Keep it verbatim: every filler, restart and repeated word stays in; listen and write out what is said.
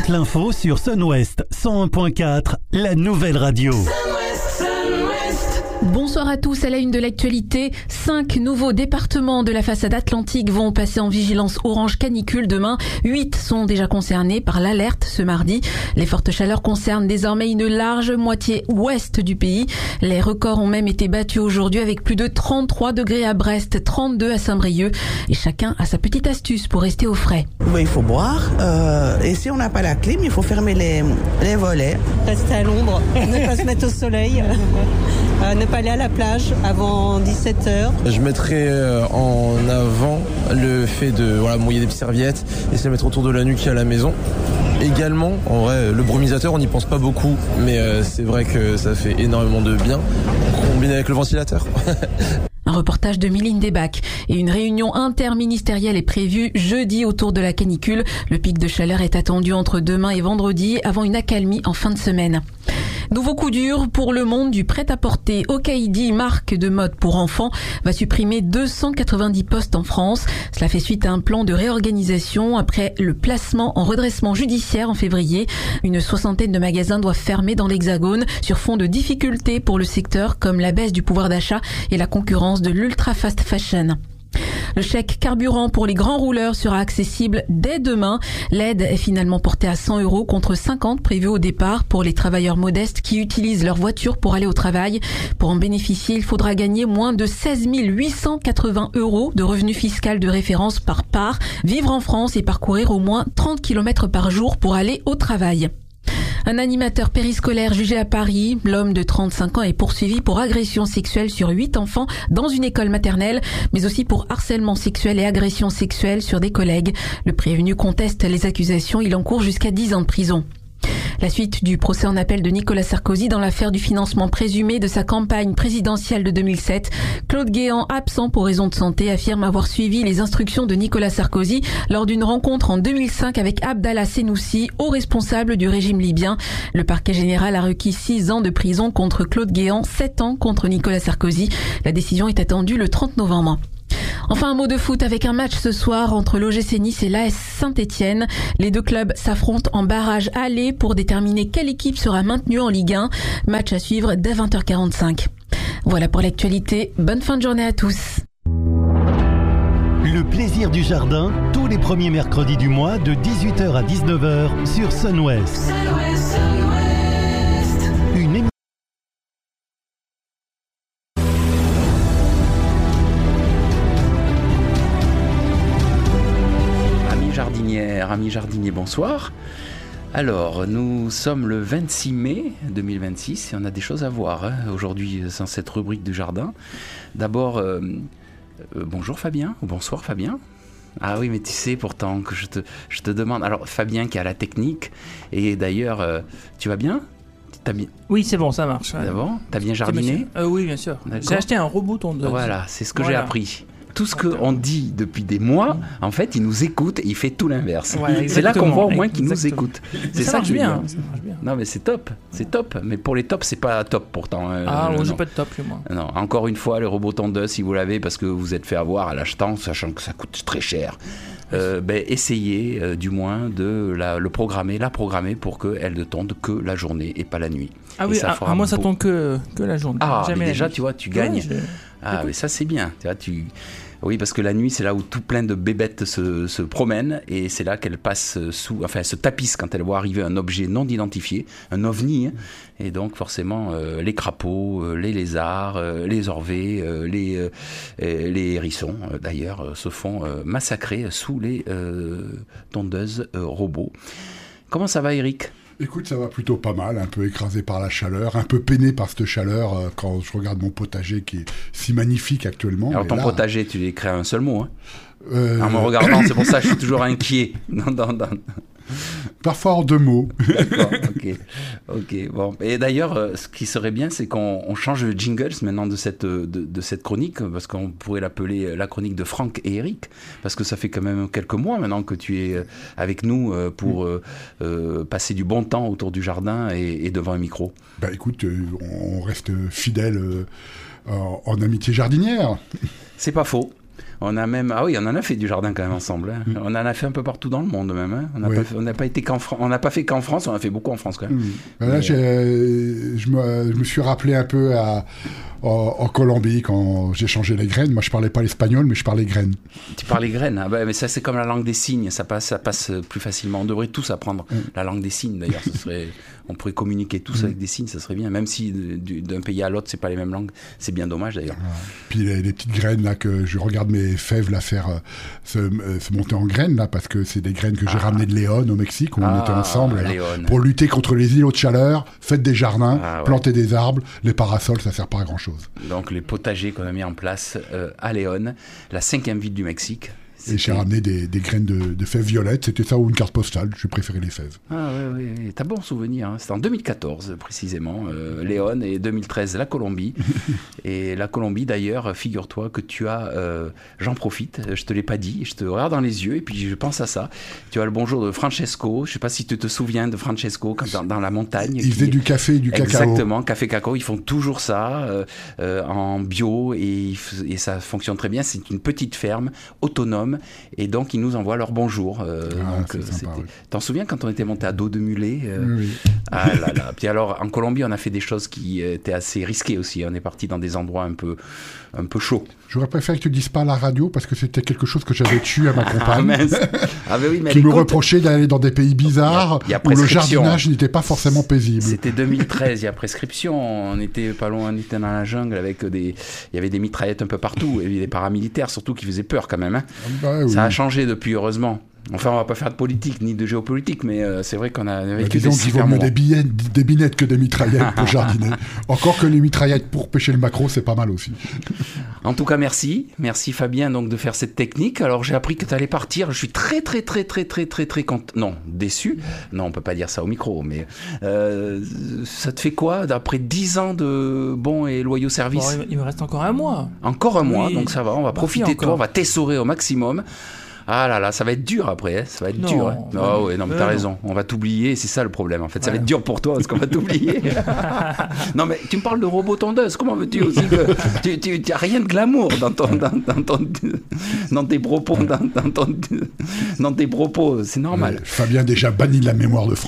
l'info sur Sun West cent un point quatre, la nouvelle radio. Bonsoir à tous, à la une de l'actualité. Cinq nouveaux départements de la façade atlantique vont passer en vigilance orange canicule demain. Huit sont déjà concernés par l'alerte ce mardi. Les fortes chaleurs concernent désormais une large moitié ouest du pays. Les records ont même été battus aujourd'hui avec plus de trente-trois degrés à Brest, trente-deux à Saint-Brieuc. Et chacun a sa petite astuce pour rester au frais. Il faut boire. Euh, et si on n'a pas la clim, il faut fermer les, les volets. Rester à l'ombre, ne pas se mettre au soleil. Euh, ne pas aller à la plage avant dix-sept heures. Je mettrais en avant le fait de voilà, mouiller des petites serviettes et se les mettre autour de la nuque à la maison. Également, en vrai, le brumisateur, on n'y pense pas beaucoup, mais euh, c'est vrai que ça fait énormément de bien, combiné avec le ventilateur. Un reportage de Mylène Debac et une réunion interministérielle est prévue jeudi autour de la canicule. Le pic de chaleur est attendu entre demain et vendredi avant une accalmie en fin de semaine. Nouveau coup dur pour le monde du prêt-à-porter. Okaïdi, marque de mode pour enfants, va supprimer deux cent quatre-vingt-dix postes en France. Cela fait suite à un plan de réorganisation après le placement en redressement judiciaire en février. Une soixantaine de magasins doivent fermer dans l'Hexagone sur fond de difficultés pour le secteur comme la baisse du pouvoir d'achat et la concurrence de l'ultra fast fashion. Le chèque carburant pour les grands rouleurs sera accessible dès demain. L'aide est finalement portée à cent euros contre cinquante prévus au départ pour les travailleurs modestes qui utilisent leur voiture pour aller au travail. Pour en bénéficier, il faudra gagner moins de seize mille huit cent quatre-vingts euros de revenu fiscal de référence par part, vivre en France et parcourir au moins trente kilomètres par jour pour aller au travail. Un animateur périscolaire jugé à Paris, l'homme de trente-cinq ans est poursuivi pour agression sexuelle sur huit enfants dans une école maternelle, mais aussi pour harcèlement sexuel et agression sexuelle sur des collègues. Le prévenu conteste les accusations, il encourt jusqu'à dix ans de prison. La suite du procès en appel de Nicolas Sarkozy dans l'affaire du financement présumé de sa campagne présidentielle de deux mille sept. Claude Guéant, absent pour raison de santé, affirme avoir suivi les instructions de Nicolas Sarkozy lors d'une rencontre en deux mille cinq avec Abdallah Senoussi, haut responsable du régime libyen. Le parquet général a requis six ans de prison contre Claude Guéant, sept ans contre Nicolas Sarkozy. La décision est attendue le trente novembre. Enfin, un mot de foot avec un match ce soir entre l'O G C Nice et l'A S Saint-Etienne. Les deux clubs s'affrontent en barrage aller pour déterminer quelle équipe sera maintenue en Ligue un. Match à suivre dès vingt heures quarante-cinq. Voilà pour l'actualité. Bonne fin de journée à tous. Le plaisir du jardin, tous les premiers mercredis du mois de dix-huit heures à dix-neuf heures sur Sun West. Une émission Amis jardiniers, bonsoir. Alors, nous sommes le vingt-six mai deux mille vingt-six et on a des choses à voir hein, aujourd'hui dans cette rubrique du jardin. D'abord, euh, euh, bonjour Fabien, ou bonsoir Fabien. Ah oui, mais tu sais pourtant que je te, je te demande. Alors, Fabien qui a la technique, et d'ailleurs, euh, tu vas bien ? T'as bien... Oui, c'est bon, ça marche. Ouais. C'est bon ? T'as bien jardiné ? euh, Oui, bien sûr. D'accord. J'ai acheté un robot tondeuse. Voilà, c'est ce que voilà. j'ai appris. Tout ce qu'on dit depuis des mois, en fait, il nous écoute et il fait tout l'inverse. Ouais, c'est là qu'on voit au moins qu'il nous écoute. C'est ça, ça marche que bien, je ça marche bien. Non, mais c'est top, c'est top. Mais pour les tops, c'est pas top pourtant. Euh, ah, moi, euh, j'ai pas de top chez moi. Non, encore une fois, le robot tondeuse, si vous l'avez, parce que vous vous êtes fait avoir à l'achetant, sachant que ça coûte très cher. Euh, ben, essayez euh, du moins de la, le programmer, la programmer pour qu'elle ne tonde que la journée et pas la nuit. Ah et oui, ça ah, moi ça beau... tombe que, que la journée. Ah, jamais mais déjà, nuit. tu vois, tu gagnes. Ouais, ah, mais ça c'est bien. Tu vois, tu... Oui, parce que la nuit, c'est là où tout plein de bébêtes se, se promènent et c'est là qu'elles passent sous, enfin, elles se tapissent quand elles voient arriver un objet non identifié, un ovni. Hein, et donc, forcément, euh, les crapauds, euh, les lézards, euh, les orvets, euh, les, euh, les hérissons, euh, d'ailleurs, euh, se font euh, massacrer sous les euh, tondeuses euh, robots. Comment ça va, Eric ? Écoute, ça va plutôt pas mal, un peu écrasé par la chaleur, un peu peiné par cette chaleur euh, quand je regarde mon potager qui est si magnifique actuellement. Alors mais ton là, potager, tu l'écris un seul mot, hein euh... En me regardant, c'est pour ça que je suis toujours inquiet. Non, non, non. Parfois en deux mots. D'accord, ok. ok. Bon. Et d'ailleurs, euh, ce qui serait bien, c'est qu'on on change le jingles maintenant de cette, de, de cette chronique, parce qu'on pourrait l'appeler la chronique de Franck et Eric, parce que ça fait quand même quelques mois maintenant que tu es avec nous euh, pour euh, euh, passer du bon temps autour du jardin et, et devant un micro. Bah écoute, euh, on reste fidèle euh, en, en amitié jardinière. C'est pas faux. On a même, ah oui, on en a fait du jardin quand même ensemble. Hein. Mmh. On en a fait un peu partout dans le monde même. Hein. On n'a oui. pas, pas été qu'en France. On n'a pas fait qu'en France. On a fait beaucoup en France quand même. Mmh. Là, Mais... je, me, je me suis rappelé un peu à, en, en Colombie quand j'ai changé les graines. Moi, je parlais pas l'espagnol, mais je parlais graines. Tu parlais graines. Ah bah, mais ça, c'est comme la langue des signes. Ça passe, ça passe plus facilement. On devrait tous apprendre mmh. la langue des signes. D'ailleurs, ce serait, on pourrait communiquer tous mmh. avec des signes. Ça serait bien. Même si du, d'un pays à l'autre, c'est pas les mêmes langues. C'est bien dommage d'ailleurs. Ah. Puis les, les petites graines là que je regarde mes fèves là faire euh, se, euh, se monter en graines là parce que c'est des graines que j'ai ah. ramenées de Léon au Mexique où ah, on était ensemble là, pour lutter contre les îlots de chaleur. Faites des jardins, ah, ouais. plantez des arbres. Les parasols, ça sert pas à grand chose. Donc les potagers qu'on a mis en place euh, à Léon, la cinquième ville du Mexique. Et j'ai ramené des, des graines de, de fèves violettes, c'était ça ou une carte postale, j'ai préféré les fèves. Ah oui, oui, oui. T'as bon souvenir, hein. C'était en deux mille quatorze précisément, euh, Léon, et deux mille treize la Colombie. Et la Colombie d'ailleurs, figure-toi que tu as, euh, j'en profite, je te l'ai pas dit, je te regarde dans les yeux et puis je pense à ça. Tu as le bonjour de Francesco, je sais pas si tu te souviens de Francesco quand, dans, dans la montagne. Il faisait du café et du cacao. Exactement, café cacao, ils font toujours ça euh, euh, en bio et, et ça fonctionne très bien, c'est une petite ferme autonome. Et donc, ils nous envoient leur bonjour. Euh, ah, donc, c'est sympa, oui. T'en souviens quand on était monté à dos de mulet euh... Oui. Ah là là. Puis alors, en Colombie, on a fait des choses qui étaient assez risquées aussi. On est parti dans des endroits un peu, un peu chauds. J'aurais préféré que tu ne dises pas à la radio parce que c'était quelque chose que j'avais tué à ma compagne. Ah, ben oui, mais qui me reprochait d'aller dans des pays bizarres il y a, il y a où le jardinage n'était pas forcément paisible. C'était deux mille treize, il y a prescription. On était pas loin, on était dans la jungle avec des. Il y avait des mitraillettes un peu partout et des paramilitaires surtout qui faisaient peur quand même. Hein. Bah, oui. Ça a changé depuis, heureusement. Enfin, on va pas faire de politique ni de géopolitique, mais euh, c'est vrai qu'on a vécu bah, des super moments. Il vaut mieux des, billets, des binettes que des mitraillettes pour jardiner. Encore que les mitraillettes pour pêcher le maquereau, c'est pas mal aussi. En tout cas, merci. Merci Fabien donc de faire cette technique. Alors, j'ai appris que tu allais partir. Je suis très, très, très, très, très, très, très content. Non, déçu. Non, on peut pas dire ça au micro, mais euh, ça te fait quoi d'après dix ans de bons et loyaux services? Bon, il me reste encore un mois. Encore un mois, oui. Donc ça va. On va bah, profiter de toi, on va t'essorer au maximum. Ah là là, ça va être dur après, hein. Ça va être non, dur. Hein. Non, oh ouais, non, mais t'as non. raison. On va t'oublier, c'est ça le problème. En fait, ça ouais. va être dur pour toi parce qu'on va t'oublier. Non mais tu me parles de robot tondeuse. Comment veux-tu aussi que tu, tu, tu as rien de glamour dans ton, dans, dans ton, dans tes propos, dans, dans ton, dans tes propos. C'est normal. Ouais, Fabien déjà banni de la mémoire de France.